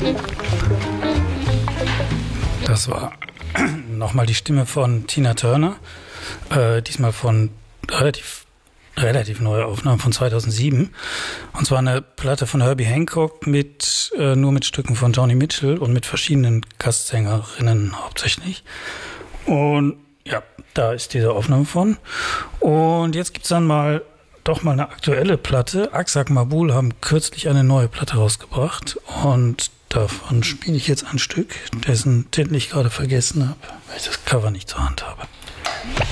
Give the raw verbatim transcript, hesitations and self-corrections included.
Das war nochmal die Stimme von Tina Turner, äh, diesmal von relativ, relativ neuer Aufnahmen von zweitausendsieben. Und zwar eine Platte von Herbie Hancock mit äh, nur mit Stücken von Joni Mitchell und mit verschiedenen Gastsängerinnen hauptsächlich. Und ja, da ist diese Aufnahme von. Und jetzt gibt's dann mal doch mal eine aktuelle Platte. Aksak Mabul haben kürzlich eine neue Platte rausgebracht und davon spiele ich jetzt ein Stück, dessen Titel ich gerade vergessen habe, weil ich das Cover nicht zur Hand habe.